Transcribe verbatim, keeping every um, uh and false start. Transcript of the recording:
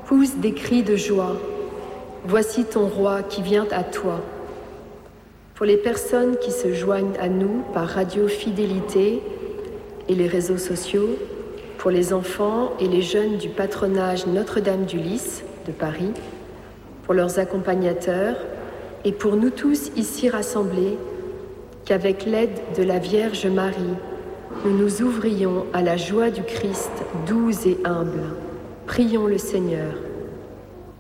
pousse des cris de joie. Voici ton roi qui vient à toi. Pour les personnes qui se joignent à nous par Radio Fidélité et les réseaux sociaux, pour les enfants et les jeunes du patronage Notre-Dame du Lys de Paris, pour leurs accompagnateurs et pour nous tous ici rassemblés, qu'avec l'aide de la Vierge Marie, nous nous ouvrions à la joie du Christ doux et humble. Prions le Seigneur.